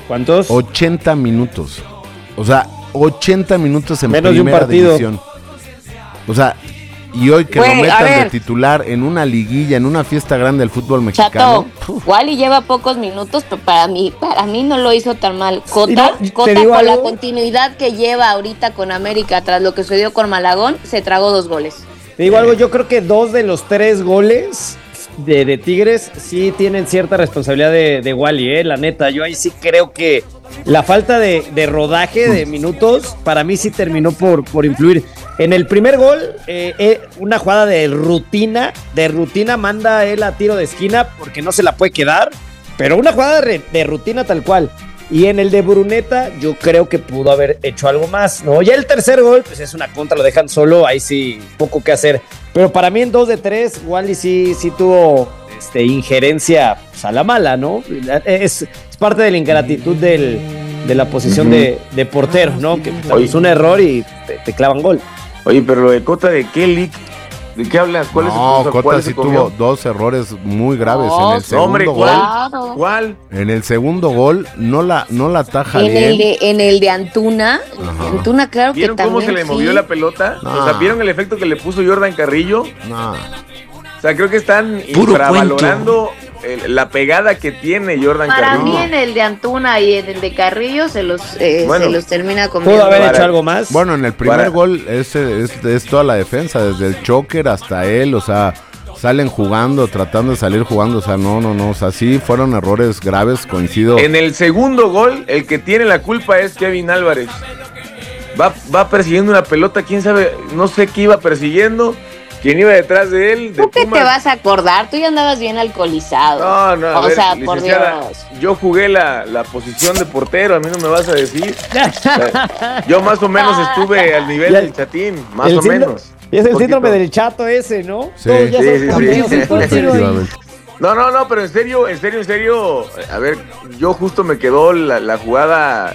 ¿Cuántos? 80 minutos. O sea, 80 minutos en menos primera de un partido. división. O sea, y hoy que lo metan de titular en una liguilla, en una fiesta grande del fútbol mexicano. Chato, Wally lleva pocos minutos, pero para mí no lo hizo tan mal. Cota con algo. la continuidad que lleva ahorita con América tras lo que sucedió con Malagón, se tragó 2 goles. Te digo algo, yo creo que 2 de los 3 goles de Tigres sí tienen cierta responsabilidad de Wally, la neta. Yo ahí sí creo que la falta de rodaje de minutos para mí sí terminó por influir. En el primer gol, una jugada de rutina manda él a tiro de esquina porque no se la puede quedar, pero una jugada de rutina tal cual. Y en el de Bruneta yo creo que pudo haber hecho algo más, ¿no? Ya el tercer gol, pues es una contra, lo dejan solo, ahí sí, poco que hacer. Pero para mí en 2 de 3, Wally sí tuvo injerencia pues, a la mala, ¿no? Es parte de la ingratitud de la posición de portero, ¿no? Que es un error y te clavan gol. Oye, pero lo de Cota de Kelly, ¿de qué hablas? ¿Cuál es el punto? Cota sí tuvo 2 errores muy graves en el segundo gol. ¿Cuál? En el segundo gol no la ataja bien. En el de Antuna, Antuna claro que también. ¿Vieron cómo se le movió la pelota? No. O sea, ¿vieron el efecto que le puso Jordan Carrillo? No. O sea, creo que están infravalorando la pegada que tiene Jordan Carrillo. Para mí en el de Antuna y en el de Carrillo se los termina comiendo. ¿Pudo haber hecho algo más? Bueno, en el primer gol es toda la defensa, desde el choker hasta él, o sea, salen jugando, tratando de salir jugando, o sea, no, o sea, sí fueron errores graves, coincido. En el segundo gol, el que tiene la culpa es Kevin Álvarez. Va persiguiendo una pelota, quién sabe, no sé qué iba persiguiendo. ¿Quién iba detrás de él? ¿Tú qué te vas a acordar? Tú ya andabas bien alcoholizado. No, o sea, por Dios. Yo jugué la posición de portero, a mí no me vas a decir. Yo más o menos estuve al nivel del Chatín, más o menos. Y es el síndrome del chato ese, ¿no? Sí, No, pero en serio, a ver, yo justo me quedó la jugada,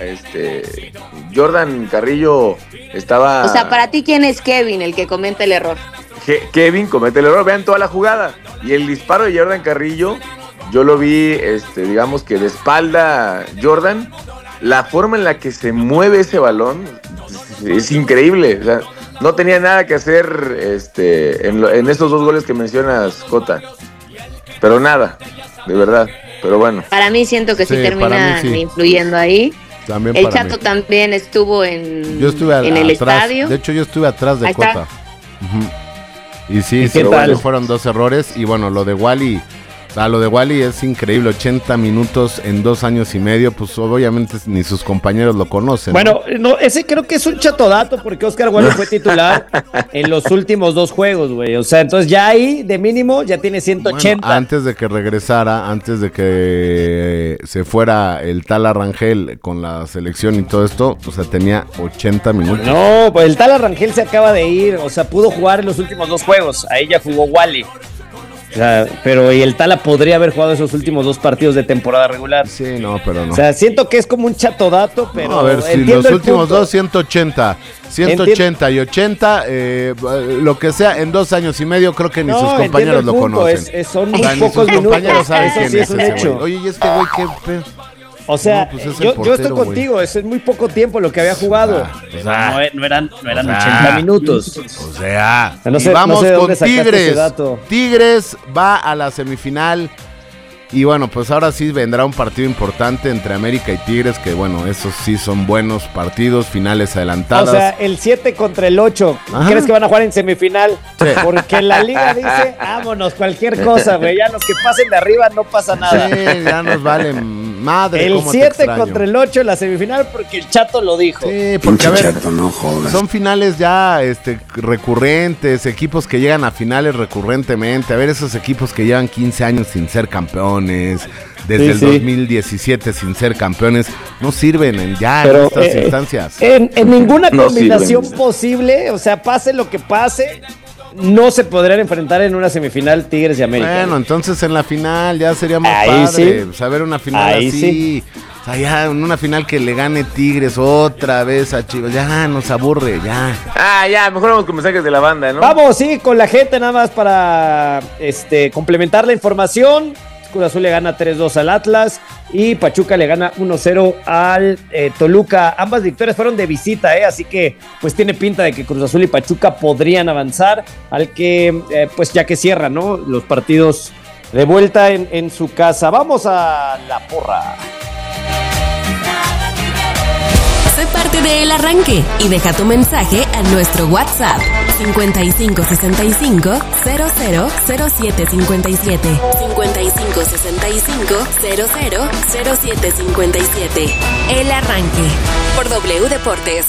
Jordan Carrillo estaba... O sea, para ti, ¿quién es Kevin, el que comete el error? Kevin comete el error, vean toda la jugada. Y el disparo de Jordan Carrillo, yo lo vi, digamos que de espalda Jordan, la forma en la que se mueve ese balón es increíble. O sea, no tenía nada que hacer en estos 2 goles que mencionas, Cota. Pero nada, de verdad. Pero bueno. Para mí siento que sí termina influyendo ahí. También el Chato también estuvo en el estadio. De hecho, yo estuve atrás de Cota. Y sí, fueron 2 errores. Y bueno, lo de Wally es increíble. 80 minutos en 2 años y medio. Pues obviamente ni sus compañeros lo conocen. Bueno, no, ese creo que es un chatodato porque Oscar Wally fue titular en los últimos 2 juegos, güey. O sea, entonces ya ahí, de mínimo, ya tiene 180. Bueno, antes de que regresara, antes de que se fuera el Tala Rangel con la selección y todo esto, o sea, tenía 80 minutos. No, pues el Tala Rangel se acaba de ir. O sea, pudo jugar en los últimos 2 juegos. Ahí ya jugó Wally. O sea, pero y el Tala podría haber jugado esos últimos 2 partidos de temporada regular. Sí, no, pero no. O sea, siento que es como un chatodato, pero no, a ver, si los últimos 2, 180 y 80, lo que sea, en 2 años y medio, creo que ni sus compañeros lo conocen. Son muy pocos minutos. Compañeros saben quién sí es un hecho. Oye, y este güey, ¿qué pedo? O sea, yo estoy contigo, es muy poco tiempo lo que había jugado. No eran 80 minutos. O sea, no vamos con Tigres. Tigres va a la semifinal. Y bueno, pues ahora sí vendrá un partido importante entre América y Tigres, que bueno, esos sí son buenos partidos, finales adelantadas. O sea, el 7 contra el 8. Ajá. ¿Crees que van a jugar en semifinal? Sí. Porque la liga dice, vámonos, cualquier cosa, güey. Ya los que pasen de arriba no pasa nada. Sí, ya nos valen madre. El 7 contra el 8 en la semifinal porque el Chato lo dijo. Sí, porque a ver, son finales ya recurrentes, equipos que llegan a finales recurrentemente. A ver, esos equipos que llevan 15 años sin ser campeones. Desde el 2017 sin ser campeones, no sirven en estas instancias. En ninguna combinación posible, o sea, pase lo que pase, no se podrían enfrentar en una semifinal Tigres y América. Bueno, entonces en la final ya sería más padre, saber una final así. Sí. O sea, ya en una final que le gane Tigres otra vez a Chivas, ya nos aburre, ya. Ya, mejor vamos con mensajes de la banda, ¿no? Vamos, sí, con la gente nada más para complementar la información. Cruz Azul le gana 3-2 al Atlas y Pachuca le gana 1-0 al Toluca. Ambas victorias fueron de visita, así que pues tiene pinta de que Cruz Azul y Pachuca podrían avanzar, al que pues ya que cierran, ¿no?, los partidos de vuelta en su casa. Vamos a la porra. Sé parte de El Arranque y deja tu mensaje a nuestro WhatsApp 5565 000757 5565 000757. El Arranque por W Deportes.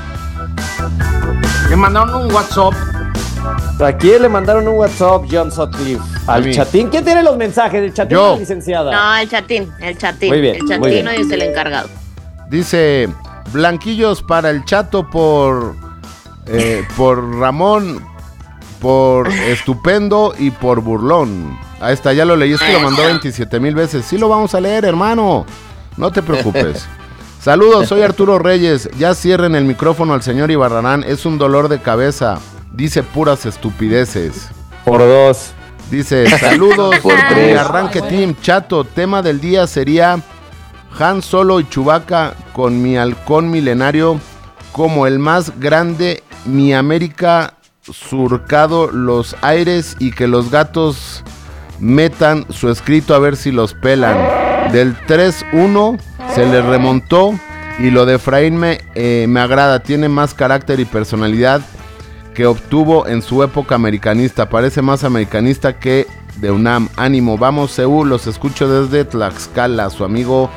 Me mandaron un WhatsApp. ¿A quién le mandaron un WhatsApp, John Sutcliffe? ¿Al Chatín? ¿Quién tiene los mensajes? ¿El Chatín o la licenciada? No, el Chatín. Muy bien, el Chatín es el encargado. Dice, blanquillos para el Chato por Ramón, por estupendo y por burlón. Ahí está, ya lo leí, es que lo mandó 27,000 veces. Sí lo vamos a leer, hermano. No te preocupes. Saludos, soy Arturo Reyes. Ya cierren el micrófono al señor Ibarrarán. Es un dolor de cabeza. Dice puras estupideces. Por 2. Dice, saludos por Arranque Team. Chato, tema del día sería Han Solo y Chewbacca con mi halcón milenario como el más grande, mi América surcado los aires y que los gatos metan su escrito a ver si los pelan. Del 3-1 se le remontó y lo de Efraín me agrada, tiene más carácter y personalidad que obtuvo en su época americanista, parece más americanista que de UNAM. Ánimo, vamos Seúl, los escucho desde Tlaxcala, su amigo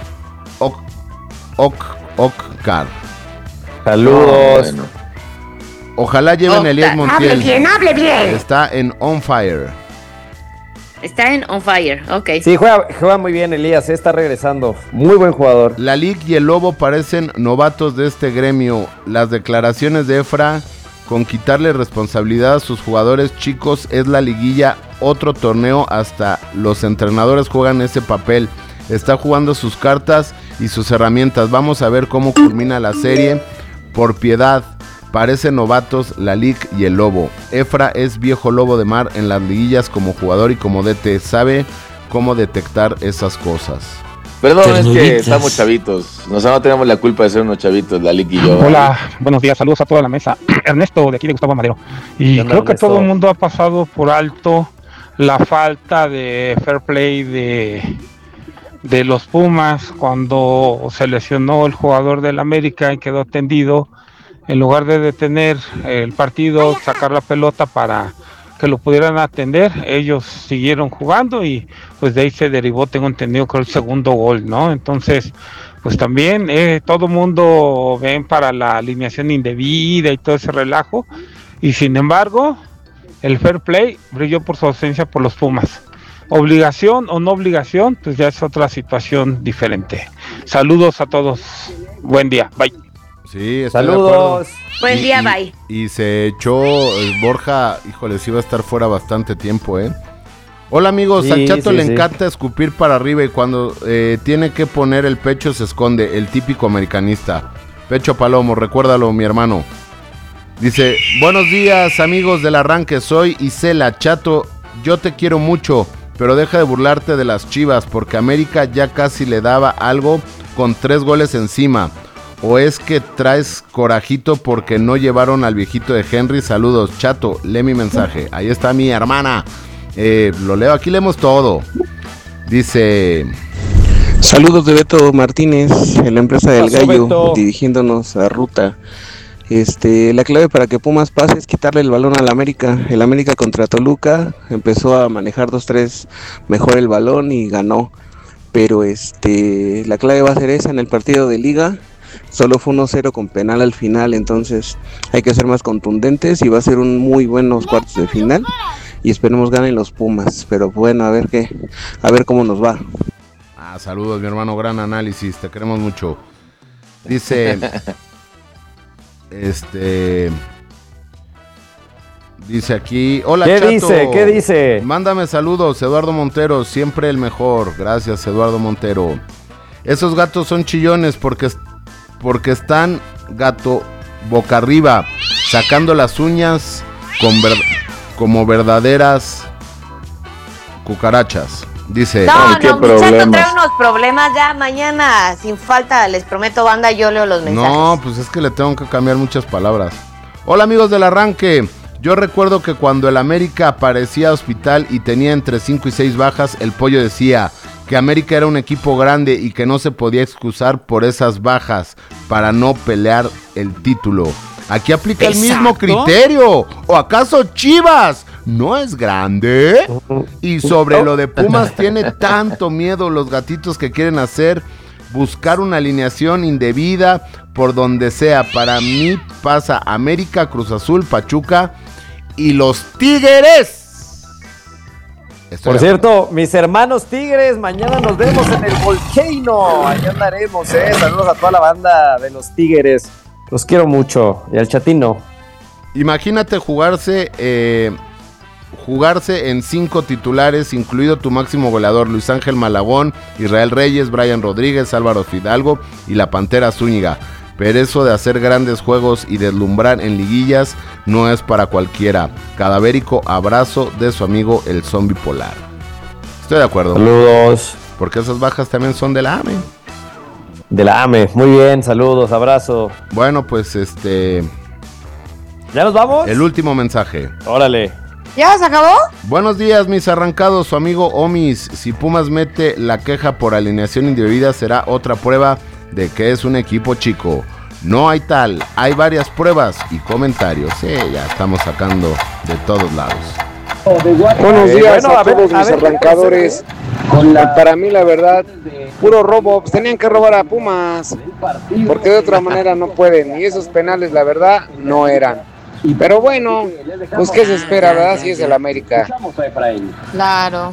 Okcar. Saludos. Bueno. Ojalá lleven a Elías Montiel. Hable bien. Está en On Fire. Está en On Fire, ok. Sí, juega muy bien Elías, está regresando. Muy buen jugador. La Liga y el Lobo parecen novatos de este gremio. Las declaraciones de Efra con quitarle responsabilidad a sus jugadores chicos es la liguilla, otro torneo, hasta los entrenadores juegan ese papel. Está jugando sus cartas y sus herramientas. Vamos a ver cómo culmina la serie. Por piedad, parecen novatos la Liga y el Lobo. Efra es viejo lobo de mar en las liguillas como jugador y como DT. Sabe cómo detectar esas cosas. Perdón, es que estamos chavitos. Nosotros no tenemos la culpa de ser unos chavitos, la Liga y yo. Hola, buenos días, saludos a toda la mesa. Ernesto, de aquí de Gustavo Madero. Y creo que todo el mundo ha pasado por alto la falta de fair play de los Pumas cuando se lesionó el jugador del América y quedó tendido. En lugar de detener el partido, sacar la pelota para que lo pudieran atender, ellos siguieron jugando y pues de ahí se derivó, tengo entendido, que el segundo gol, ¿no? Entonces, pues también todo mundo ven para la alineación indebida y todo ese relajo, y sin embargo, el fair play brilló por su ausencia por los Pumas. Obligación o no obligación, pues ya es otra situación diferente. Saludos a todos, buen día, bye. Sí, estoy saludos. Buen día, bye. Y se echó Borja, híjole, sí va a estar fuera bastante tiempo, Hola amigos, sí, al Chato sí, le encanta escupir para arriba y cuando tiene que poner el pecho se esconde, el típico americanista. Pecho Palomo, recuérdalo mi hermano. Dice, buenos días amigos del Arranque, soy Isela. Chato, yo te quiero mucho, pero deja de burlarte de las Chivas porque América ya casi le daba algo con 3 goles encima. ¿O es que traes corajito porque no llevaron al viejito de Henry? Saludos, Chato, lee mi mensaje. Ahí está mi hermana. Lo leo, aquí leemos todo. Dice... Saludos de Beto Martínez, en la empresa del Gallo, Beto, dirigiéndonos a ruta. La clave para que Pumas pase es quitarle el balón al América. El América contra Toluca empezó a manejar 2-3 mejor el balón y ganó. Pero la clave va a ser esa en el partido de Liga. Solo fue 1-0 con penal al final, entonces hay que ser más contundentes y va a ser un muy buenos cuartos de final y esperemos ganen los Pumas, pero bueno, a ver cómo nos va. Saludos mi hermano, gran análisis, te queremos mucho. Dice dice aquí, hola Chato. ¿Qué dice? Mándame saludos, Eduardo Montero, siempre el mejor. Gracias Eduardo Montero. Esos gatos son chillones porque están gato boca arriba, sacando las uñas como verdaderas cucarachas. Dice... No, Michato trae unos problemas ya. Mañana, sin falta, les prometo, banda, yo leo los mensajes. No, pues es que le tengo que cambiar muchas palabras. Hola, amigos del arranque. Yo recuerdo que cuando el América aparecía hospital y tenía entre 5 y 6 bajas, el Pollo decía que América era un equipo grande y que no se podía excusar por esas bajas para no pelear el título. Aquí aplica el mismo criterio. ¿O acaso Chivas no es grande? Y sobre lo de Pumas, tiene tanto miedo los gatitos que quieren buscar una alineación indebida por donde sea. Para mí pasa América, Cruz Azul, Pachuca y los Tigres. Por cierto, mis hermanos Tigres, mañana nos vemos en el Volcano. Allá andaremos, Saludos a toda la banda de los Tigres. Los quiero mucho. Y al Chatino. Imagínate jugarse en 5 titulares, incluido tu máximo goleador, Luis Ángel Malagón, Israel Reyes, Brian Rodríguez, Álvaro Fidalgo y la Pantera Zúñiga. Pero eso de hacer grandes juegos y deslumbrar en liguillas no es para cualquiera. Cadavérico abrazo de su amigo el Zombie Polar. Estoy de acuerdo. Saludos. Porque esas bajas también son de la AME. De la AME, muy bien, saludos, abrazo. Bueno, pues ¿ya nos vamos? El último mensaje. Órale. ¿Ya se acabó? Buenos días, mis arrancados, su amigo Omis. Si Pumas mete la queja por alineación indebida, será otra prueba de que es un equipo chico. No hay tal, hay varias pruebas y comentarios. Ya estamos sacando de todos lados. Buenos días a todos mis arrancadores. Para mí, la verdad, puro robo. Pues tenían que robar a Pumas, porque de otra manera no pueden. Y esos penales, la verdad, no eran. Pero bueno, pues qué se espera, ¿verdad? Si es el América. Claro.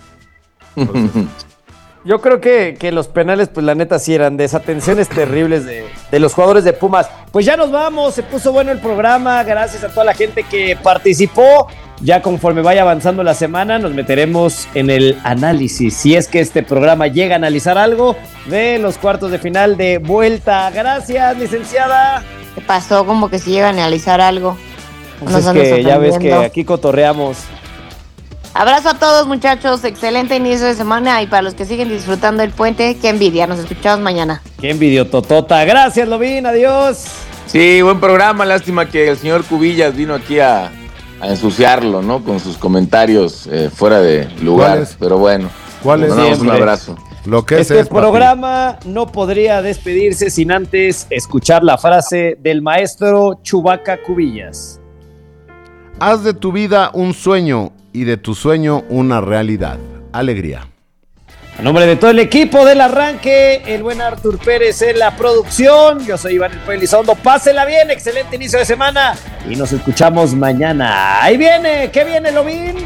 Yo creo que los penales, pues la neta sí eran desatenciones terribles de los jugadores de Pumas. Pues ya nos vamos, se puso bueno el programa, gracias a toda la gente que participó. Ya conforme vaya avanzando la semana nos meteremos en el análisis, si es que este programa llega a analizar algo de los cuartos de final de vuelta. Gracias, licenciada. ¿Qué pasó? Como que si llegan a analizar algo. Pues es que ya ves que aquí cotorreamos. Abrazo a todos, muchachos. Excelente inicio de semana. Y para los que siguen disfrutando el puente, qué envidia. Nos escuchamos mañana. Qué envidiototota. Gracias, Lobín. Adiós. Sí, buen programa. Lástima que el señor Cubillas vino aquí a ensuciarlo, ¿no? Con sus comentarios fuera de lugar. Pero bueno. ¿Cuál es? Mandamos un abrazo. Lo que este programa no podría despedirse sin antes escuchar la frase del maestro Chubaca Cubillas. Haz de tu vida un sueño y de tu sueño una realidad. Alegría. A nombre de todo el equipo del arranque, el buen Artur Pérez en la producción. Yo soy Iván El Pollo Elizondo. Pásenla bien, excelente inicio de semana. Y nos escuchamos mañana. Ahí viene, ¿qué viene, Lobín?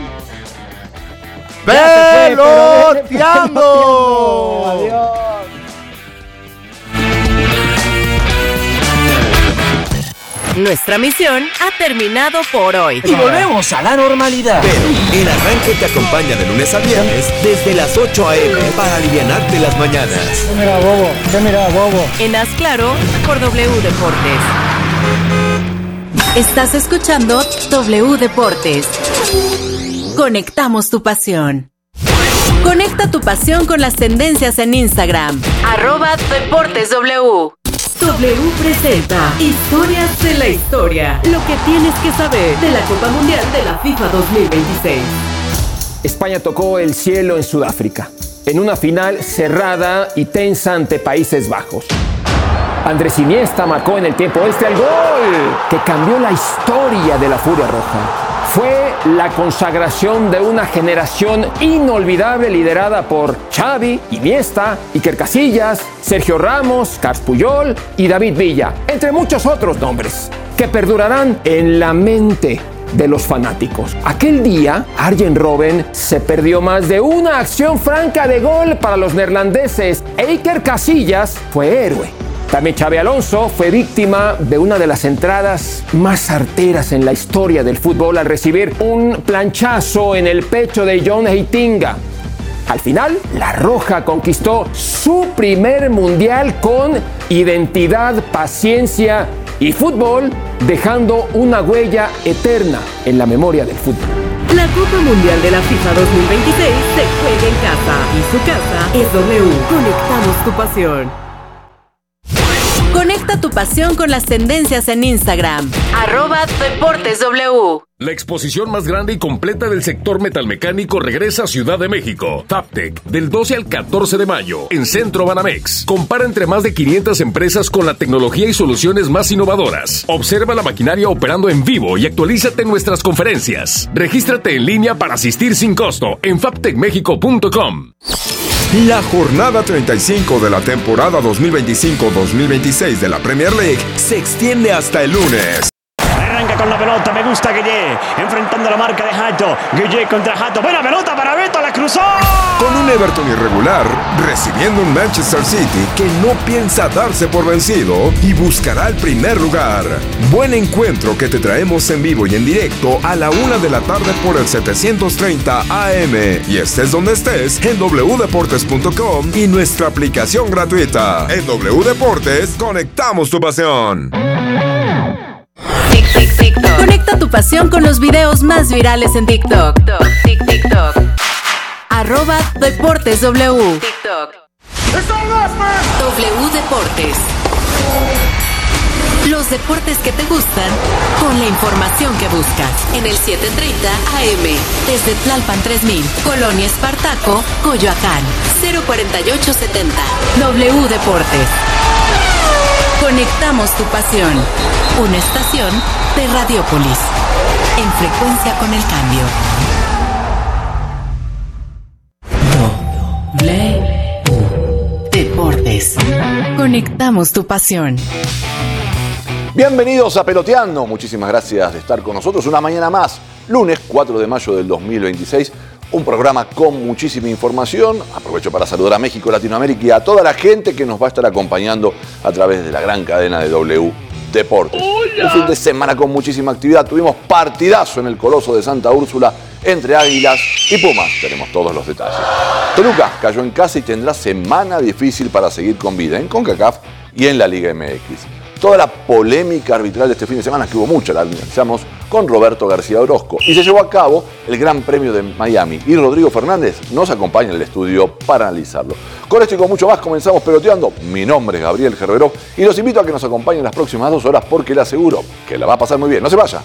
¡Peloteando! Adiós. Nuestra misión ha terminado por hoy. Y volvemos a la normalidad. Pero el arranque te acompaña de lunes a viernes desde las 8 a.m. para alivianarte las mañanas. ¿Qué mira, bobo? En Haz Claro por W Deportes. Estás escuchando W Deportes. Conectamos tu pasión. Conecta tu pasión con las tendencias en Instagram. @DeportesW. W presenta Historias de la Historia. Lo que tienes que saber de la Copa Mundial de la FIFA 2026. España tocó el cielo en Sudáfrica, en una final cerrada y tensa ante Países Bajos. Andrés Iniesta marcó en el tiempo extra el gol que cambió la historia de la Furia Roja. Fue la consagración de una generación inolvidable liderada por Xavi, Iniesta, Iker Casillas, Sergio Ramos, Carles Puyol y David Villa, entre muchos otros nombres que perdurarán en la mente de los fanáticos. Aquel día, Arjen Robben se perdió más de una acción franca de gol para los neerlandeses e Iker Casillas fue héroe. También Xabi Alonso fue víctima de una de las entradas más certeras en la historia del fútbol al recibir un planchazo en el pecho de John Heitinga. Al final, la Roja conquistó su primer mundial con identidad, paciencia y fútbol, dejando una huella eterna en la memoria del fútbol. La Copa Mundial de la FIFA 2026 se juega en casa y su casa es W. Conectamos tu pasión. Conecta tu pasión con las tendencias en Instagram. @DeportesW. La exposición más grande y completa del sector metalmecánico regresa a Ciudad de México. Fabtech, del 12 al 14 de mayo, en Centro Banamex. Compara entre más de 500 empresas con la tecnología y soluciones más innovadoras. Observa la maquinaria operando en vivo y actualízate en nuestras conferencias. Regístrate en línea para asistir sin costo en fabtechmexico.com. La jornada 35 de la temporada 2025-2026 de la Premier League se extiende hasta el lunes. Arranca con la pelota, me gusta Gueye, enfrentando la marca de Hato. Gueye contra Hato, buena pelota para Beto, la cruzó. Con un Everton irregular, recibiendo un Manchester City que no piensa darse por vencido y buscará el primer lugar. Buen encuentro que te traemos en vivo y en directo a la 1 de la tarde por el 730 AM. Y estés donde estés, en wdeportes.com y nuestra aplicación gratuita. En W Deportes, conectamos tu pasión. Conecta tu pasión con los videos más virales en TikTok. TikTok. @DeportesW. TikTok. W Deportes. Los deportes que te gustan con la información que buscas. En el 730 AM. Desde Tlalpan 3000, Colonia Espartaco, Coyoacán. 04870. W Deportes. Conectamos tu pasión. Una estación de Radiopolis. En frecuencia con el cambio. W Deportes. Conectamos tu pasión. Bienvenidos a Peloteando. Muchísimas gracias de estar con nosotros una mañana más. Lunes 4 de mayo del 2026. Un programa con muchísima información. Aprovecho para saludar a México, Latinoamérica y a toda la gente que nos va a estar acompañando a través de la gran cadena de W Deportes. ¡Hola! Un fin de semana con muchísima actividad. Tuvimos partidazo en el Coloso de Santa Úrsula entre Águilas y Pumas. Tenemos todos los detalles. Toluca cayó en casa y tendrá semana difícil para seguir con vida en CONCACAF y en la Liga MX. Toda la polémica arbitral de este fin de semana, que hubo mucha, la analizamos con Roberto García Orozco. Y se llevó a cabo el Gran Premio de Miami. Y Rodrigo Fernández nos acompaña en el estudio para analizarlo. Con esto y con mucho más comenzamos Peloteando. Mi nombre es Gabriel Gerberó y los invito a que nos acompañen las próximas 2 horas porque le aseguro que la va a pasar muy bien. No se vaya.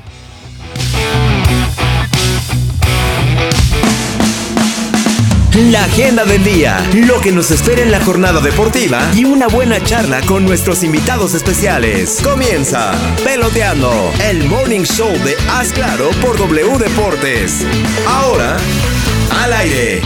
La agenda del día, lo que nos espera en la jornada deportiva y una buena charla con nuestros invitados especiales. Comienza Peloteando, el morning show de Haz Claro por W Deportes. Ahora, al aire.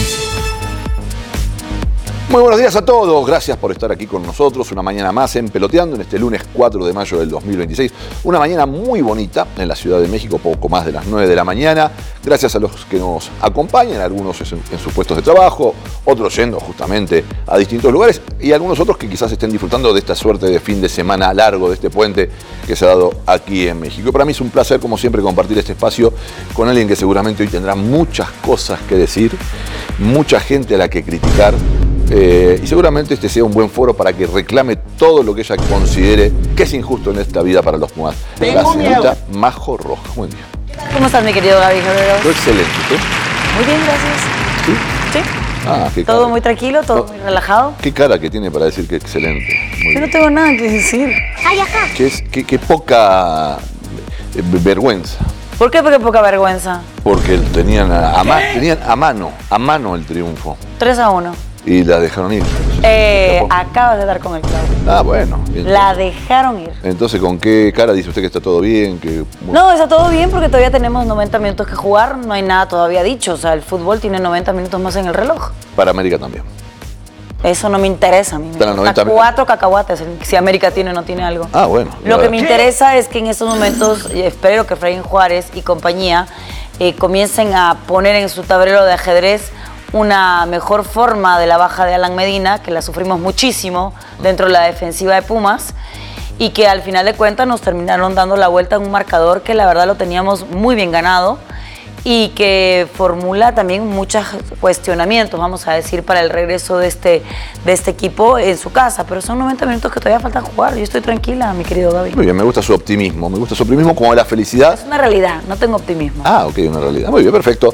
Muy buenos días a todos, gracias por estar aquí con nosotros una mañana más en Peloteando en este lunes 4 de mayo del 2026. Una mañana muy bonita en la Ciudad de México, poco más de las 9 de la mañana. Gracias a los que nos acompañan, algunos en sus puestos de trabajo, otros yendo justamente a distintos lugares y algunos otros que quizás estén disfrutando de esta suerte de fin de semana largo, de este puente que se ha dado aquí en México. Para mí es un placer, como siempre, compartir este espacio con alguien que seguramente hoy tendrá muchas cosas que decir, mucha gente a la que criticar. Y seguramente este sea un buen foro para que reclame todo lo que ella considere que es injusto en esta vida para los Pumas. La señorita Majo Roja. Buen día. ¿Cómo estás, mi querido Gaby Gerberó? Excelente. ¿Usted? Muy bien, gracias. ¿Sí? Sí. Ah, qué todo cara. Muy tranquilo, todo muy relajado. Qué cara que tiene para decir que excelente. Muy Yo bien. no tengo nada que decir. Ay, ajá. Qué poca vergüenza. ¿Por qué? Porque poca vergüenza. Porque tenían a mano el triunfo. 3-1. Y la dejaron ir. Acabas de dar con el clavo. Ah, bueno. La dejaron ir. Entonces, ¿con qué cara dice usted que está todo bien? No, está todo bien porque todavía tenemos 90 minutos que jugar. No hay nada todavía dicho. O sea, el fútbol tiene 90 minutos más en el reloj. Para América también. Eso no me interesa a mí. Están a 90 4 cacahuates, si América tiene o no tiene algo. Ah, bueno. Lo que me interesa es que en estos momentos, espero que Efraín Juárez y compañía comiencen a poner en su tablero de ajedrez una mejor forma de la baja de Alan Medina, que la sufrimos muchísimo dentro de la defensiva de Pumas, y que al final de cuentas nos terminaron dando la vuelta en un marcador que la verdad lo teníamos muy bien ganado, y que formula también muchos cuestionamientos, vamos a decir, para el regreso de este equipo en su casa. Pero son 90 minutos que todavía faltan jugar. Yo estoy tranquila, mi querido Gaby. Muy bien, me gusta su optimismo como la felicidad. Es una realidad, no tengo optimismo. Ah, ok, una realidad. Muy bien, perfecto.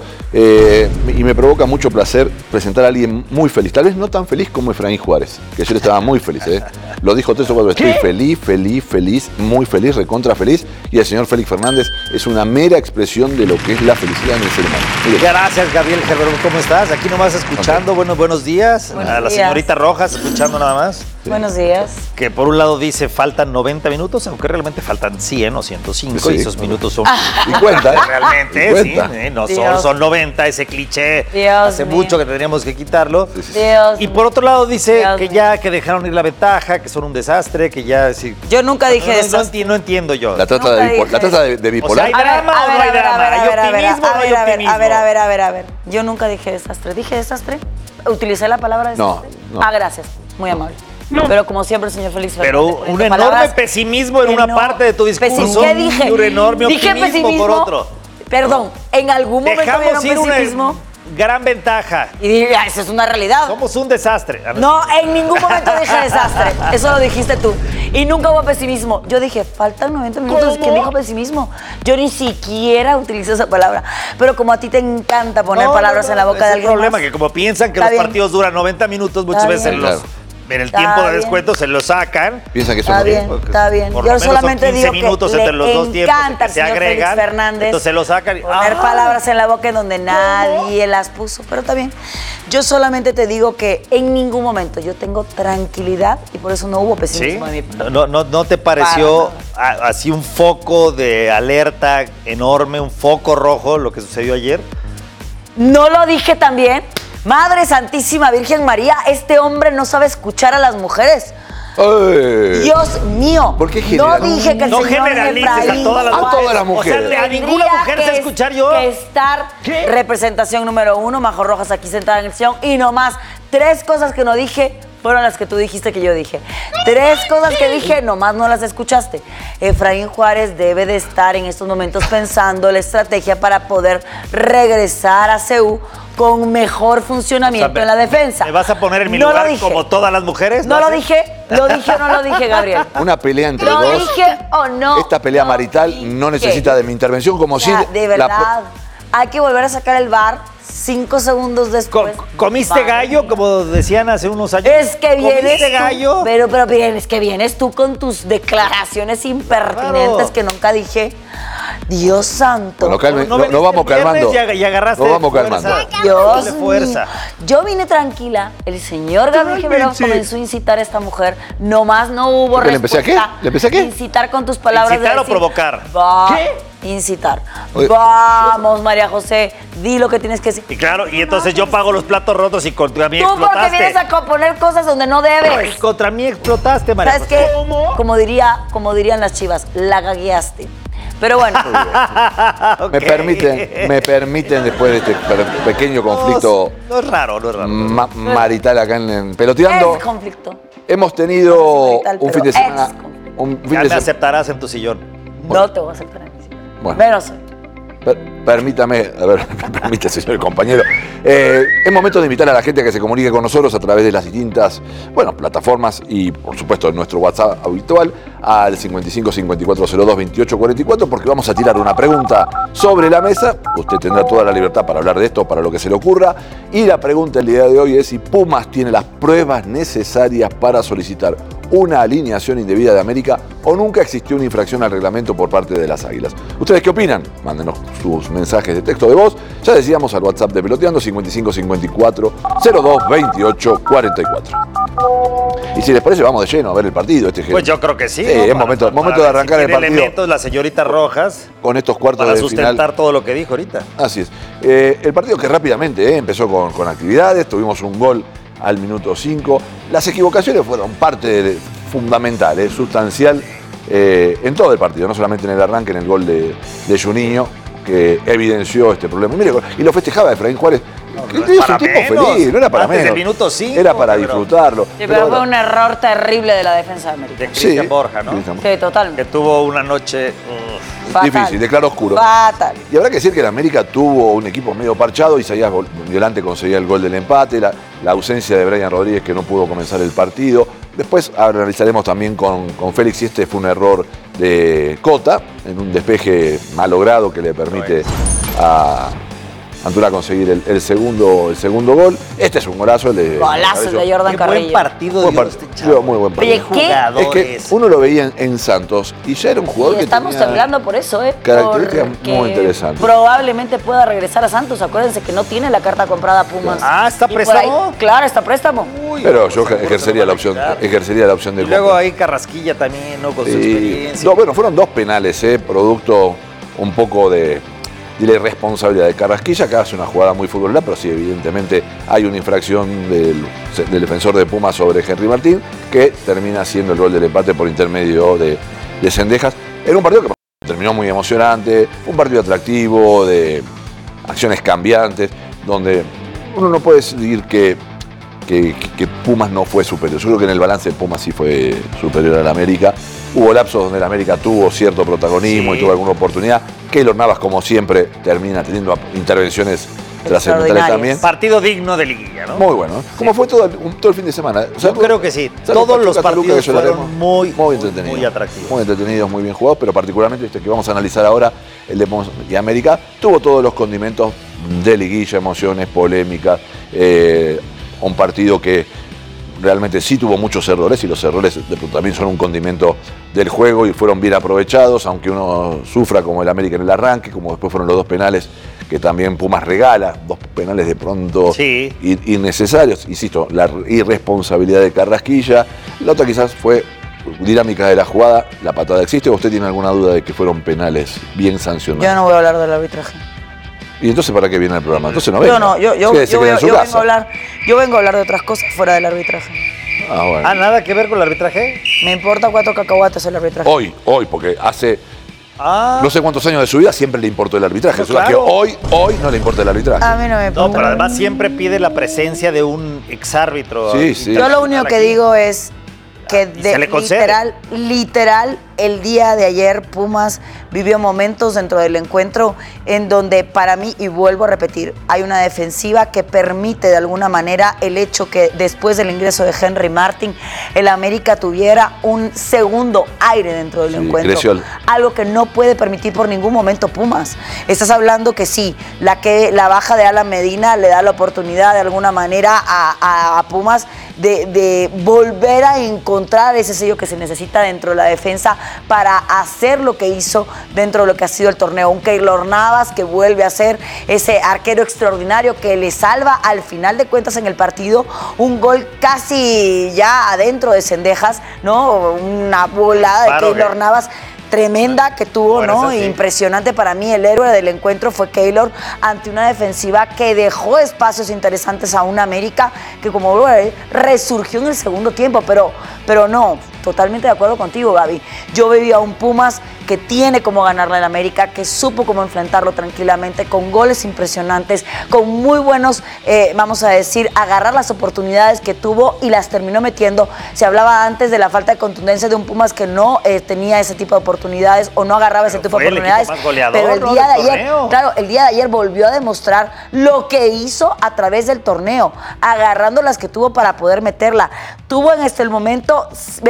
Y me provoca mucho placer presentar a alguien muy feliz. Tal vez no tan feliz como Efraín Juárez, que ayer estaba muy feliz. Lo dijo 3 o 4 veces. Estoy feliz, muy feliz, recontra feliz. Y el señor Félix Fernández es una mera expresión de lo que es la felicidad en el ser humano. Gracias, Gabriel Gerberón. ¿Cómo estás? Aquí nomás escuchando. Okay. Buenos días. Buenos a la días. Señorita Rojas, escuchando nada más. Sí. Buenos días. Que por un lado dice faltan 90 minutos, aunque realmente faltan 100 o 105 y esos minutos son... Y cuenta, realmente, y cuenta. Sí. No son 90, ese cliché. Hace mucho que tendríamos que quitarlo. Dios y por otro lado dice que dejaron ir la ventaja, que son un desastre, que ya... Sí. Yo nunca dije eso. No entiendo yo. La trata de bipolar. O sea, ¿hay drama o no hay drama? ¿Hay optimismo o no hay optimismo? A ver. Yo nunca dije desastre. ¿Dije desastre? ¿Utilicé la palabra desastre? No. Ah, gracias. Muy amable. No. Pero como siempre, señor Félix Fernández. Pero un enorme pesimismo en una parte de tu discurso. ¿Qué dije? Y un enorme optimismo por otro. Perdón, en algún momento dejamos vieron pesimismo. Gran ventaja. Y esa es una realidad. Somos un desastre. No, en ningún momento dije desastre. Eso lo dijiste tú. Y nunca hubo pesimismo. Yo dije, faltan 90 minutos. ¿Quién dijo pesimismo? Yo ni siquiera utilicé esa palabra. Pero como a ti te encanta poner palabras en la boca de alguien más. El problema más, que como piensan que los partidos duran 90 minutos, muchas veces en el tiempo de descuento se lo sacan. Piensan que son Está bien. Yo solamente digo minutos que entre los dos tiempos encanta que se agregan. Félix Fernández entonces se lo sacan. Poner palabras en la boca en donde nadie las puso. Pero está bien. Yo solamente te digo que en ningún momento yo tengo tranquilidad y por eso no hubo pesimismo de mi parte. ¿No te pareció así un foco de alerta enorme, un foco rojo lo que sucedió ayer? No lo dije también. Madre Santísima Virgen María, este hombre no sabe escuchar a las mujeres. Dios mío. ¿Por qué no dije que el señor Efraín a todas las mujeres. O sea, a ninguna mujer sé escuchar yo. Que estar representación número 1, Majo Rojas aquí sentada en el sillón y nomás 3 cosas que no dije fueron las que tú dijiste que yo dije. 3 cosas que dije, nomás no las escuchaste. Efraín Juárez debe de estar en estos momentos pensando la estrategia para poder regresar a CU con mejor funcionamiento en la defensa. ¿Me vas a poner en mi lugar como todas las mujeres? ¿No lo dije? ¿Lo dije o no lo dije, Gabriel? Una pelea entre dos. ¿Lo dije o no? Esta pelea marital no necesita de mi intervención, como si... De verdad, hay que volver a sacar el VAR 5 segundos después. ¿Comiste gallo, como decían hace unos años? Es que vienes ¿Comiste gallo? Pero es que vienes tú con tus declaraciones impertinentes que nunca dije. Dios santo. Bueno, no vamos calmando. Y agarraste no vamos calmando. Dios fuerza. Yo vine tranquila. El señor Gabriel Gerberón comenzó a incitar a esta mujer. Nomás no hubo respuesta. ¿Le empecé a qué? Incitar con tus palabras. ¿Incitar o provocar? ¿Qué? Incitar. Vamos, María José, di lo que tienes que decir. Y claro, y entonces yo pago los platos rotos y contra mí explotaste. Tú porque vienes a poner cosas donde no debes. Contra mí explotaste, María José. ¿Sabes qué? Como dirían las chivas, la gagueaste. Pero bueno. Okay. Me permiten después de este pequeño conflicto. No es raro. Marital acá en Peloteando. Es conflicto. Hemos tenido un fin de semana. Ya me aceptarás en tu sillón. No te voy a aceptar en mi sillón. Bueno. Menos. Permítame, permite, señor compañero. Es momento de invitar a la gente a que se comunique con nosotros a través de las distintas, plataformas y, por supuesto, nuestro WhatsApp habitual al 55 5402 28 44, porque vamos a tirar una pregunta sobre la mesa. Usted tendrá toda la libertad para hablar de esto, para lo que se le ocurra. Y la pregunta el día de hoy es si Pumas tiene las pruebas necesarias para solicitar una alineación indebida de América o nunca existió una infracción al reglamento por parte de las Águilas. ¿Ustedes qué opinan? Mándenos sus mensajes de texto de voz. Ya decíamos al WhatsApp de Peloteando 55 54 02 28 44. Y si les parece, vamos de lleno a ver el partido. Pues yo creo que sí. Es momento de arrancar el partido. Elementos, la señorita Rojas. Con estos cuartos de final. Para sustentar todo lo que dijo ahorita. Así es. El partido que rápidamente empezó con actividades. Tuvimos un gol al minuto 5. Las equivocaciones fueron parte fundamental, sustancial en todo el partido, no solamente en el arranque, en el gol de Juninho, que evidenció este problema. Y lo festejaba Efraín Juárez Es un tipo feliz, no era para menos. Desde el minuto 5. Era para disfrutarlo. Sí, pero fue un error terrible de la defensa de América. De Cristian Borja, ¿no? Sí, totalmente. Que tuvo una noche difícil, de claro oscuro. Fatal. Y habrá que decir que el América tuvo un equipo medio parchado. Isaías Violante conseguía el gol del empate, la ausencia de Brian Rodríguez que no pudo comenzar el partido. Después analizaremos también con Félix si este fue un error de Cota en un despeje malogrado que le permite a Antuna conseguir el segundo gol. Este es un golazo. Golazo de Jordan Carrillo. Buen partido. Muy buen partido. Oye, ¿qué? Es que uno lo veía en Santos y ya era un jugador que estamos tenía temblando por eso, características muy interesantes. Probablemente pueda regresar a Santos. Acuérdense que no tiene la carta comprada Pumas. Ah, ¿está préstamo? Claro, está préstamo. Pero yo ejercería la opción de y luego ahí Carrasquilla también, ¿no? Con su experiencia. No, bueno, fueron 2 penales, producto un poco de la irresponsabilidad de Carrasquilla, que hace una jugada muy futbolera, pero sí, evidentemente hay una infracción del defensor de Pumas sobre Henry Martín, que termina siendo el gol del empate por intermedio de Cendejas. Era un partido que terminó muy emocionante, un partido atractivo, de acciones cambiantes, donde uno no puede decir que Pumas no fue superior. Yo creo que en el balance Pumas sí fue superior al América. Hubo lapsos donde el América tuvo cierto protagonismo y tuvo alguna oportunidad. Keylor Navas, como siempre, termina teniendo intervenciones trascendentales también. Partido digno de liguilla, ¿no? Muy bueno. Como fue todo el fin de semana. Yo creo que sí. Todos los partidos fueron muy entretenidos. Muy atractivos. Muy entretenidos, muy bien jugados, pero particularmente este que vamos a analizar ahora, el de Pumas y América, tuvo todos los condimentos de liguilla, emociones, polémicas. Un partido que realmente sí tuvo muchos errores y los errores también son un condimento del juego y fueron bien aprovechados, aunque uno sufra como el América en el arranque, como después fueron los 2 penales que también Pumas regala, 2 penales de pronto innecesarios. Insisto, la irresponsabilidad de Carrasquilla. La otra quizás fue dinámica de la jugada, la patada existe. ¿O usted tiene alguna duda de que fueron penales bien sancionados? Yo no voy a hablar del arbitraje. ¿Y entonces para qué viene el programa? Entonces no venga. Yo vengo a hablar de otras cosas fuera del arbitraje. Ah, bueno. ¿Nada que ver con el arbitraje? Me importa 4 cacahuates el arbitraje. Hoy, porque hace no sé cuántos años de su vida siempre le importó el arbitraje. Claro. Que hoy no le importa el arbitraje. A mí no me importa. No, pero además siempre pide la presencia de un exárbitro. Sí. Yo lo único que digo es que literal, el día de ayer Pumas vivió momentos dentro del encuentro en donde para mí, y vuelvo a repetir, hay una defensiva que permite de alguna manera el hecho que después del ingreso de Henry Martin, el América tuviera un segundo aire dentro del encuentro. Algo que no puede permitir por ningún momento Pumas. Estás hablando que sí, la baja de Alan Medina le da la oportunidad de alguna manera a Pumas de volver a encontrar ese sello que se necesita dentro de la defensa para hacer lo que hizo dentro de lo que ha sido el torneo. Un Keylor Navas que vuelve a ser ese arquero extraordinario que le salva al final de cuentas en el partido un gol casi ya adentro de Cendejas, ¿no? Una volada de Keylor Navas tremenda que tuvo, ¿no? Impresionante para mí. El héroe del encuentro fue Keylor ante una defensiva que dejó espacios interesantes a una América que, como vuelvo a ver, resurgió en el segundo tiempo, pero no, totalmente de acuerdo contigo, Gaby. Yo veía a un Pumas que tiene cómo ganarle al América, que supo cómo enfrentarlo tranquilamente, con goles impresionantes, con muy buenos, vamos a decir, agarrar las oportunidades que tuvo y las terminó metiendo. Se hablaba antes de la falta de contundencia de un Pumas que no tenía ese tipo de oportunidades o no agarraba ese tipo de oportunidades. Pero el día de ayer, claro, el día de ayer volvió a demostrar lo que hizo a través del torneo, agarrando las que tuvo para poder meterla. Tuvo en el momento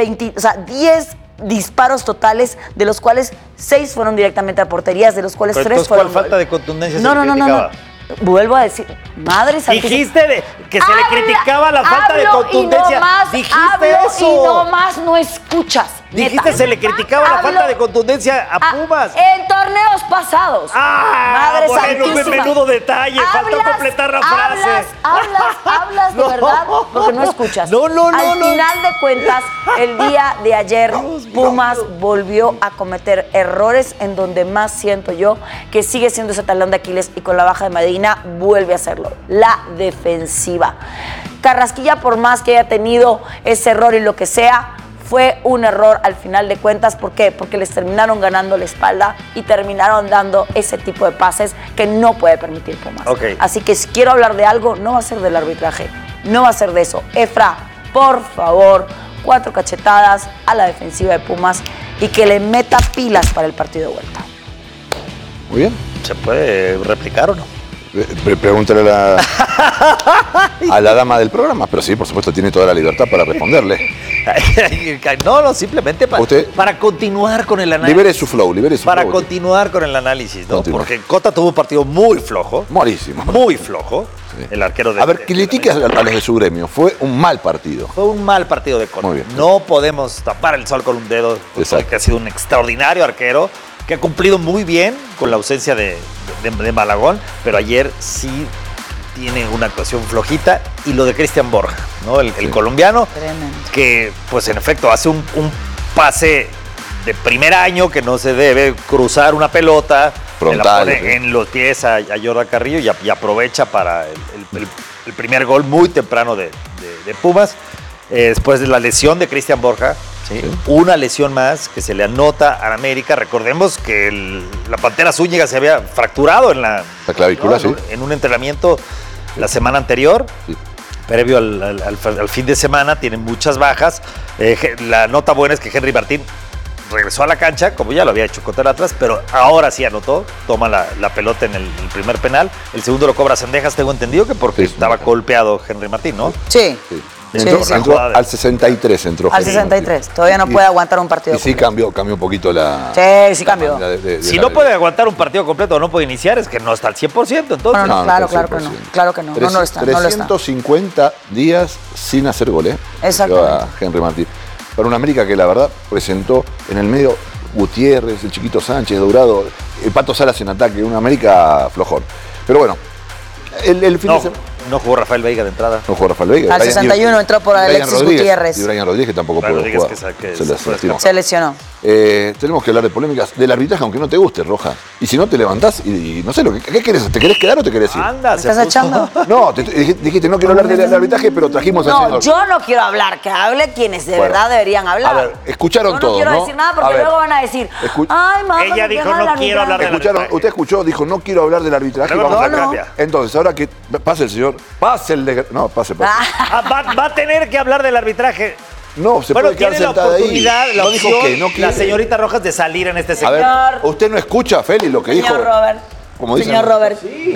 10 disparos totales, de los cuales 6 fueron directamente a porterías, de los cuales 3 fueron... ¿Cuál falta de contundencia se criticaba? Vuelvo a decir, madre santísima. Dijiste que se le criticaba la falta de contundencia. Dijiste eso. Y nomás no escuchas. Dijiste se le criticaba la falta de contundencia a Pumas. En torneos pasados. Madre santísima. Menudo detalle. Faltó completar la frase. Hablas de verdad porque no escuchas. Al final de cuentas, el día de ayer, Pumas volvió a cometer errores en donde más siento yo que sigue siendo ese talón de Aquiles y con la baja de Medina vuelve a hacerlo. La defensiva. Carrasquilla, por más que haya tenido ese error y lo que sea, fue un error al final de cuentas. ¿Por qué? Porque les terminaron ganando la espalda y terminaron dando ese tipo de pases que no puede permitir Pumas. Okay. Así que si quiero hablar de algo, no va a ser del arbitraje, no va a ser de eso. Efra, por favor, 4 cachetadas a la defensiva de Pumas y que le meta pilas para el partido de vuelta. Muy bien. ¿Se puede replicar o no? Pregúntale a la dama del programa, pero sí, por supuesto, tiene toda la libertad para responderle. No, simplemente para continuar con el análisis. Libere su flow. Para continuar con el análisis, ¿no? Porque Cota tuvo un partido muy flojo. Malísimo. Muy flojo. Sí. El arquero de... A ver, critique a los de su gremio. Fue un mal partido. Fue un mal partido de Cota. Muy bien. No podemos tapar el sol con un dedo. Porque ha sido un extraordinario arquero que ha cumplido muy bien con la ausencia de Malagón, pero ayer sí tiene una actuación flojita. Y lo de Cristian Borja, ¿no? El colombiano, tremendo, que pues en efecto hace un pase de primer año que no se debe cruzar una pelota, frontal, la pone en los pies a Jordan Carrillo y aprovecha para el primer gol muy temprano de Pumas. Después de la lesión de Cristian Borja, ¿sí? Una lesión más que se le anota a América. Recordemos que la Pantera Zúñiga se había fracturado en la clavícula, ¿no? En un entrenamiento la semana anterior, previo al fin de semana. Tienen muchas bajas. La nota buena es que Henry Martín regresó a la cancha, como ya lo había hecho contra el Atlas, pero ahora sí anotó, toma la pelota en el primer penal. El segundo lo cobra Cendejas, tengo entendido que porque estaba golpeado Henry Martín, ¿no? Sí. Entró al 63, entró. Al 63, todavía no puede aguantar un partido completo. Sí cambió un poquito la... Sí cambió. Si no puede aguantar un partido completo o no puede iniciar, es que no está al 100%, entonces. No, claro que no. Claro que no. No está. 350 días sin hacer gol, Exacto. A Henry Martín. Para una América que la verdad presentó en el medio Gutiérrez, el Chiquito Sánchez, Dourado, el Pato Salas en ataque, una América flojón. Pero bueno, el fin de semana... No jugó Rafael Veiga de entrada. No jugó Rafael Veiga. Al 61 entró por Alexis Gutiérrez. Y Brian Rodríguez tampoco pudo jugar. Se lesionó. Tenemos que hablar de polémicas del arbitraje, aunque no te guste, Roja. Y si no, te levantás y no sé, ¿qué querés? ¿Te querés quedar o te querés ir? Anda, ¿estás echando? No, dijiste no quiero hablar del arbitraje, pero trajimos al señor. No, yo no quiero hablar, que hable quienes de verdad deberían hablar. A ver, escucharon todo, ¿no? No quiero decir nada porque luego van a decir, ay, mamá, ella dijo no quiero hablar del arbitraje. Usted escuchó, dijo no quiero hablar del arbitraje. Entonces, ahora que pase el señor, pase el de... No, pase. Va a tener que hablar del arbitraje. No, se puede quedar sentada ahí. La opción, la señorita Rojas, de salir en este sector. A ver, ¿usted no escucha, Feli, lo que dijo? Señor Robert. Señor Robert. Sí.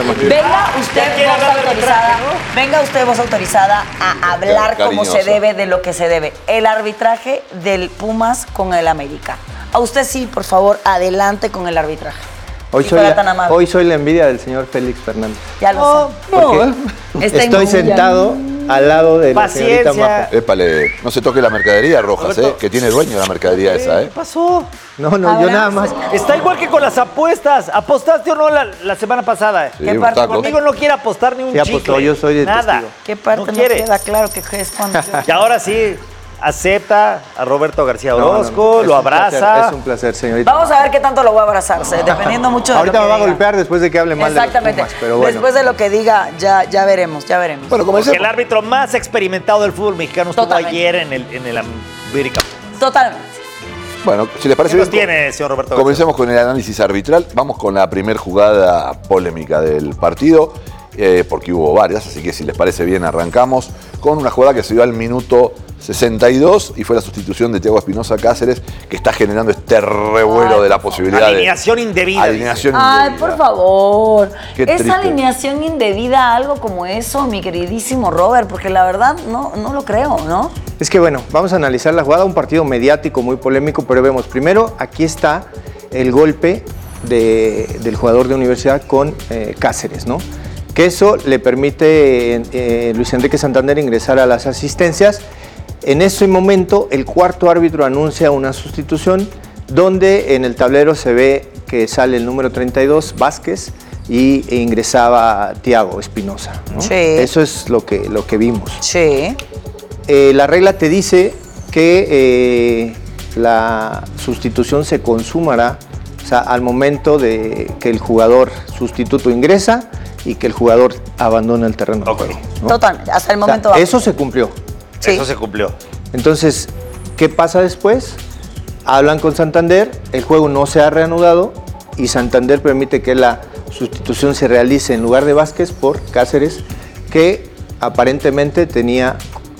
Venga usted, voz autorizada, a hablar como se debe de lo que se debe. El arbitraje del Pumas con el América. A usted sí, por favor, adelante con el arbitraje. Hoy soy la envidia del señor Félix Fernández. Ya lo sé. Estoy sentado al lado de la señorita Majo. Épale, no se toque la mercadería, Rojas, que tiene dueño la mercadería esa, ¿Qué pasó? No, yo nada más. Está igual que con las apuestas. ¿Apostaste o no la semana pasada? Sí, ¿qué parte? Conmigo no quiere apostar ni un chicle. Apostó, yo soy de nada. Testigo. ¿Qué parte no queda claro que es cuando? Y ahora sí acepta a Roberto García Orozco, lo abraza. Es un placer, señorita. Vamos a ver qué tanto lo voy a abrazarse, dependiendo mucho de ahorita lo que me va a golpear después de que hable mal de los Pumas, pero bueno. Después de lo que diga, ya veremos. Bueno, porque el árbitro más experimentado del fútbol mexicano estuvo ayer en el América. Totalmente. Bueno, si les parece bien, tiene, señor Roberto García? Comencemos con el análisis arbitral. Vamos con la primera jugada polémica del partido, porque hubo varias, así que si les parece bien arrancamos con una jugada que se dio al minuto 62 y fue la sustitución de Thiago Espinosa Cáceres, que está generando este revuelo de la posibilidad alineación indebida. Ay, por favor. Esa alineación indebida, algo como eso, mi queridísimo Robert, porque la verdad no lo creo, ¿no? Es que bueno, vamos a analizar la jugada, un partido mediático muy polémico, pero vemos primero, aquí está el golpe del jugador de Universidad con Cáceres, ¿no? Que eso le permite Luis Enrique Santander ingresar a las asistencias. En ese momento, el cuarto árbitro anuncia una sustitución donde en el tablero se ve que sale el número 32, Vázquez, e ingresaba Thiago Espinosa, ¿no? Sí. Eso es lo que vimos. Sí. La regla te dice que la sustitución se consumará, o sea, al momento de que el jugador sustituto ingresa y que el jugador abandona el terreno de juego, ¿no? Totalmente, hasta el momento. Eso se cumplió. Sí. Eso se cumplió. Entonces, ¿Qué pasa después? Hablan con Santander, el juego no se ha reanudado y Santander permite que la sustitución se realice en lugar de Vázquez por Cáceres, que aparentemente tenía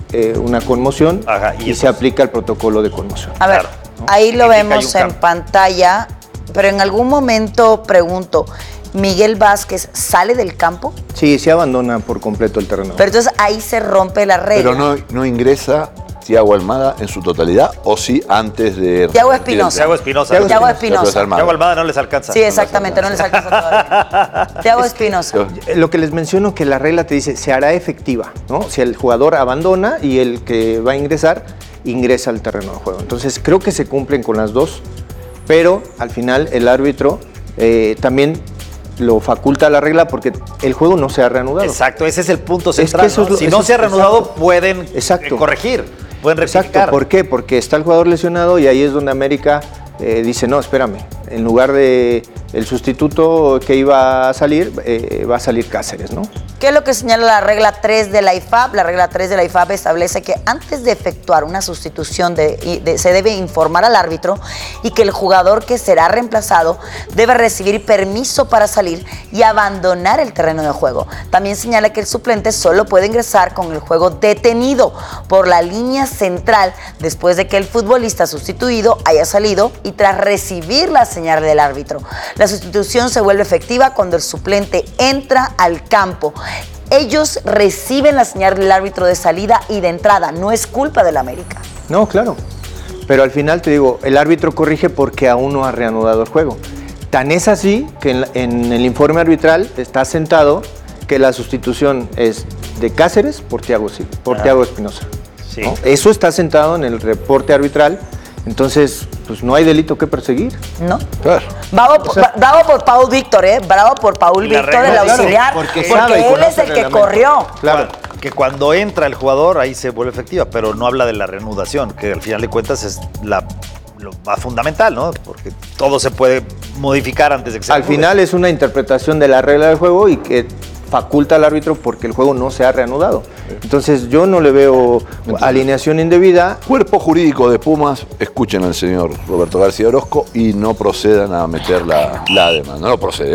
una conmoción. Ajá, y se aplica el protocolo de conmoción. A ver, ahí lo vemos en pantalla, pero en algún momento pregunto, ¿Miguel Vázquez sale del campo? Sí, se abandona por completo el terreno. Pero entonces ahí se rompe la regla. Pero no ingresa Thiago Almada en su totalidad, o sí antes de... Thiago Espinosa. Thiago Espinosa. Thiago Almada no les alcanza. Sí, exactamente, no les alcanza todavía. Thiago Espinosa. Lo que les menciono que la regla te dice, se hará efectiva, ¿no? Si el jugador abandona y el que va a ingresar, ingresa al terreno de juego. Entonces creo que se cumplen con las dos, pero al final el árbitro también lo faculta la regla porque el juego no se ha reanudado. Exacto, ese es el punto central. Es que si no se ha reanudado, pueden corregir, pueden rectificar. Exacto, ¿por qué? Porque está el jugador lesionado y ahí es donde América dice, no, espérame, en lugar de el sustituto que iba a salir, va a salir Cáceres, ¿no? ¿Qué es lo que señala la regla 3 de la IFAB? La regla 3 de la IFAB establece que antes de efectuar una sustitución se debe informar al árbitro y que el jugador que será reemplazado debe recibir permiso para salir y abandonar el terreno de juego. También señala que el suplente solo puede ingresar con el juego detenido por la línea central después de que el futbolista sustituido haya salido y tras recibir la señal del árbitro. La sustitución se vuelve efectiva cuando el suplente entra al campo. Ellos reciben la señal del árbitro de salida y de entrada, no es culpa del América. No, claro. Pero al final te digo, el árbitro corrige porque aún no ha reanudado el juego. Tan es así que en el informe arbitral está sentado que la sustitución es de Cáceres por Thiago Espinosa. Sí. ¿No? Eso está sentado en el reporte arbitral. Entonces, pues no hay delito que perseguir. ¿No? Claro. Bravo por Paul Víctor, Bravo por Paul Víctor, el auxiliar, porque él es el que corrió. Claro. Que cuando entra el jugador, ahí se vuelve efectiva, pero no habla de la reanudación, que al final de cuentas es lo más fundamental, ¿no? Porque todo se puede modificar antes de que se Al final es una interpretación de la regla del juego y que faculta al árbitro porque el juego no se ha reanudado. Entonces yo no le veo alineación indebida. Cuerpo jurídico de Pumas, escuchen al señor Roberto García Orozco y no procedan a meter la demanda. No procede.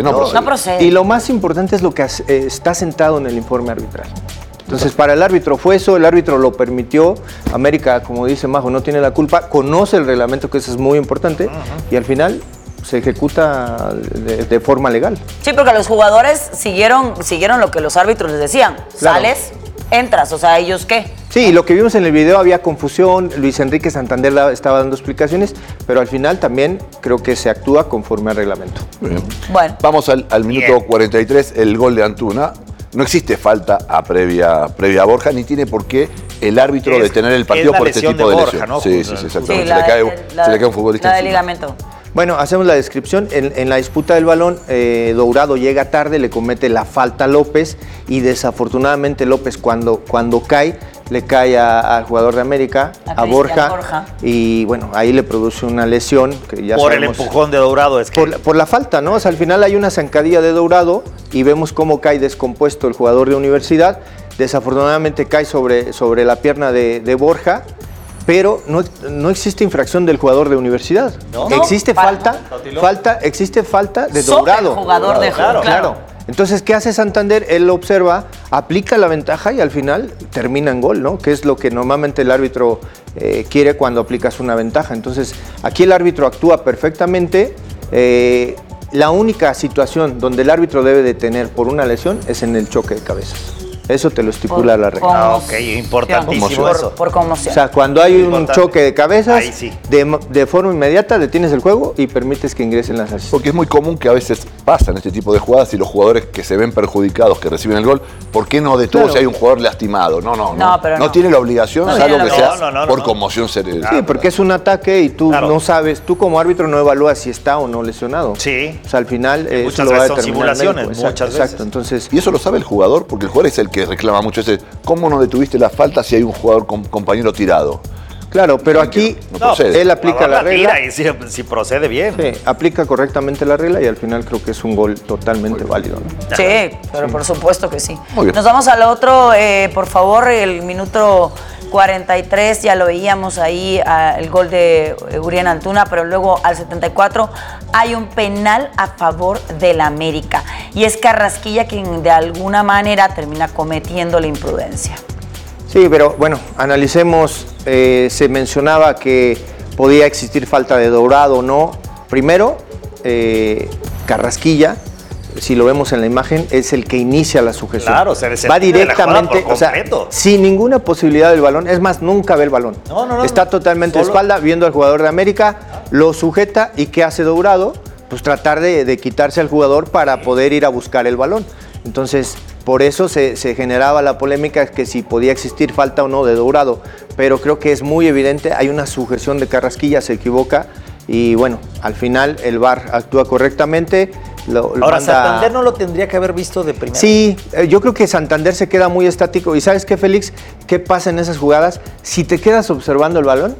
Y lo más importante es lo que está sentado en el informe arbitral. Entonces, para el árbitro fue eso, el árbitro lo permitió. América, como dice Majo, no tiene la culpa, conoce el reglamento, que eso es muy importante, y al final se ejecuta de forma legal. Sí, porque los jugadores siguieron lo que los árbitros les decían. Claro. Sales, entras, o sea, ¿ellos qué? Sí, lo que vimos en el video había confusión, Luis Enrique Santander estaba dando explicaciones, pero al final también creo que se actúa conforme al reglamento. Bien. Bueno. Vamos al minuto 43, el gol de Antuna. No existe falta previa a Borja, ni tiene por qué el árbitro detener el partido por este tipo de lesión. ¿No? Sí, exactamente. Se le cae un futbolista. La de ligamento. Bueno, hacemos la descripción. En la disputa del balón, Dourado llega tarde, le comete la falta a López y desafortunadamente López cuando cae, le cae al jugador de América, a Borja, y bueno, ahí le produce una lesión. Que ya por sabemos, el empujón de Dourado. Por la falta, ¿no? O sea, al final hay una zancadilla de Dourado y vemos cómo cae descompuesto el jugador de Universidad. Desafortunadamente cae sobre la pierna de Borja. Pero no existe infracción del jugador de Universidad. ¿No? Existe falta de Dourado. El jugador de claro. Entonces, ¿qué hace Santander? Él lo observa, aplica la ventaja y al final termina en gol, ¿no? Que es lo que normalmente el árbitro quiere cuando aplicas una ventaja. Entonces, aquí el árbitro actúa perfectamente. La única situación donde el árbitro debe detener por una lesión es en el choque de cabezas. Eso te lo estipula la regla. Ok, importantísimo eso. Por conmoción. O sea, cuando hay un choque de cabezas, sí, de forma inmediata detienes el juego y permites que ingresen las asistencias. Porque es muy común que a veces pasan este tipo de jugadas y los jugadores que se ven perjudicados, que reciben el gol, ¿por qué no detuvo si hay un jugador lastimado? No tiene la obligación, salvo que sea por conmoción cerebral. Sí, porque es un ataque y tú no sabes, tú como árbitro no evalúas si está o no lesionado. Sí. O sea, al final eso lo va a determinar simulaciones, muchas veces. Exacto, entonces... Y eso lo sabe el jugador, porque el jugador es el que reclama mucho ese, ¿cómo no detuviste la falta si hay un jugador compañero tirado? Claro, pero aquí él aplica la regla. Y si procede bien. Sí, aplica correctamente la regla y al final creo que es un gol totalmente válido, ¿no? Sí, pero por supuesto que sí. Nos vamos al otro, por favor, el minuto 43 ya lo veíamos ahí, el gol de Urián Antuna, pero luego al 74 hay un penal a favor del América. Y es Carrasquilla quien de alguna manera termina cometiendo la imprudencia. Sí, pero bueno, analicemos, se mencionaba que podía existir falta de Dourado o no. Primero, Carrasquilla, si lo vemos en la imagen, es el que inicia la sujeción. Claro, se va directamente, o sea, sin ninguna posibilidad del balón. Es más, nunca ve el balón. No, está totalmente de espalda, viendo al jugador de América, lo sujeta. ¿Y qué hace Dourado? Pues tratar de quitarse al jugador para poder ir a buscar el balón. Entonces, por eso se generaba la polémica que si podía existir falta o no de Dourado. Pero creo que es muy evidente, hay una sujeción de Carrasquilla, se equivoca. Y bueno, al final el VAR actúa correctamente. Ahora, Santander no lo tendría que haber visto de primera. Sí, yo creo que Santander se queda muy estático. ¿Y sabes qué, Félix? ¿Qué pasa en esas jugadas? Si te quedas observando el balón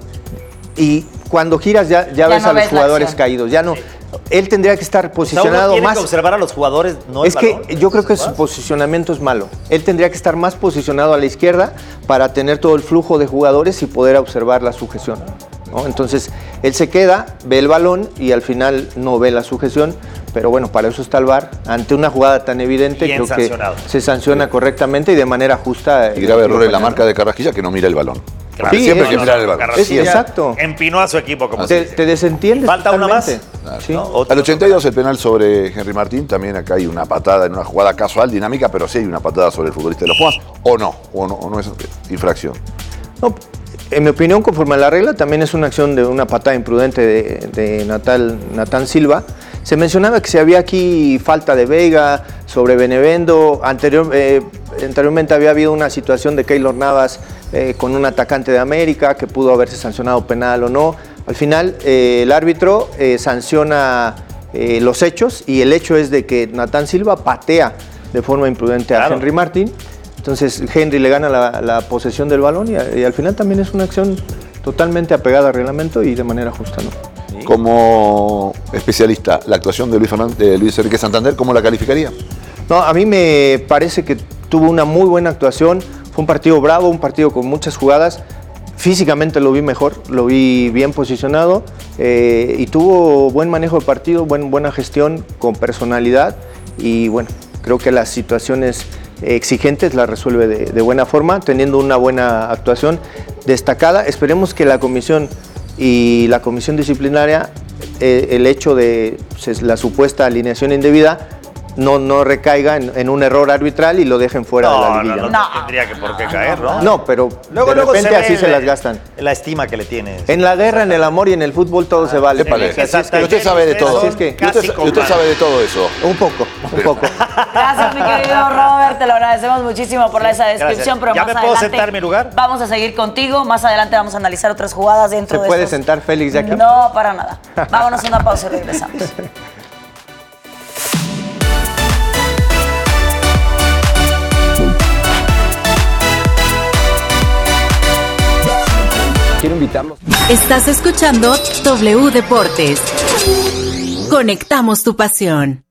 y cuando giras ya ves no a los jugadores caídos. Ya no. Sí. Él tendría que estar posicionado tiene más. Que observar a los jugadores, no es el balón. Que yo creo que su posicionamiento es malo. Él tendría que estar más posicionado a la izquierda para tener todo el flujo de jugadores y poder observar la sujeción, ¿no? Entonces, él se queda, ve el balón y al final no ve la sujeción. Pero bueno, para eso está el VAR. Ante una jugada tan evidente, creo que se sanciona correctamente y de manera justa. Y grave error en la marca de Carrasquilla, que no mira el balón. Claro, siempre hay que mirar el balón. Exacto. Empinó a su equipo, como te desentiendes. Falta una más. Claro. ¿Sí? ¿No? Al 82 el penal sobre Henry Martín. También acá hay una patada en una jugada casual, dinámica, pero sí hay una patada sobre el futbolista de los Pumas. ¿O no es infracción? No. En mi opinión, conforme a la regla, también es una acción de una patada imprudente de Natán Silva. Se mencionaba que si había aquí falta de Vega sobre Benevendo. Anteriormente había habido una situación de Keylor Navas con un atacante de América que pudo haberse sancionado penal o no. Al final, el árbitro sanciona los hechos y el hecho es de que Natán Silva patea de forma imprudente a Henry Martín. Entonces Henry le gana la posesión del balón y al final también es una acción totalmente apegada al reglamento y de manera justa, ¿no? Como especialista, la actuación de Luis Enrique Santander, ¿cómo la calificaría? No, a mí me parece que tuvo una muy buena actuación. Fue un partido bravo, un partido con muchas jugadas. Físicamente lo vi mejor, lo vi bien posicionado y tuvo buen manejo de partido, buena gestión con personalidad y bueno, creo que las situaciones exigentes las resuelve de buena forma, teniendo una buena actuación destacada. Esperemos que la comisión y la comisión disciplinaria, el hecho de la supuesta alineación indebida, no recaiga en un error arbitral y lo dejen fuera de la liguilla. No tendría que por qué caer, ¿no? No, pero luego de repente así se las gastan. La estima que le tiene. En la guerra, en el amor y en el fútbol todo se vale. Usted sabe de todo. Usted sabe de todo eso. Un poco. Gracias, mi querido Robert. Te lo agradecemos muchísimo por esa descripción. Pero ¿Ya me puedo sentar en mi lugar? Vamos a seguir contigo. Más adelante vamos a analizar otras jugadas dentro de ¿Se puede sentar Félix de aquí? No, para nada. Vámonos a una pausa y regresamos. Quiero invitarlos. Estás escuchando W Deportes. Conectamos tu pasión.